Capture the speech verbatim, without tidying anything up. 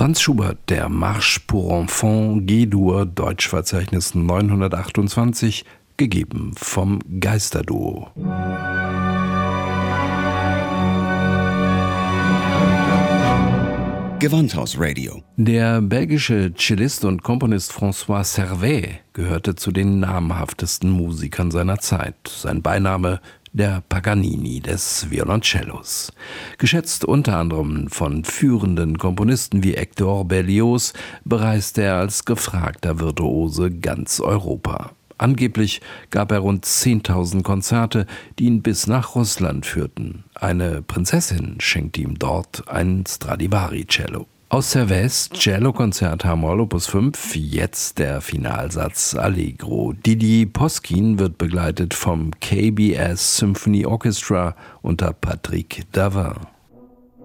Franz Schubert, der Marche pour Enfants G-Dur, Deutschverzeichnis neunhundertachtundzwanzig, gegeben vom Geisterduo. Gewandhaus-Radio. Der belgische Cellist und Komponist François Servais gehörte zu den namhaftesten Musikern seiner Zeit. Sein Beiname der Paganini des Violoncellos. Geschätzt unter anderem von führenden Komponisten wie Hector Berlioz, bereiste er als gefragter Virtuose ganz Europa. Angeblich gab er rund zehntausend Konzerte, die ihn bis nach Russland führten. Eine Prinzessin schenkte ihm dort ein Stradivari-Cello. Aus Servais Cello-Konzert h-Moll Opus fünf, jetzt der Finalsatz Allegro. Didier Poskin wird begleitet vom K B S Symphony Orchestra unter Patrick Davin.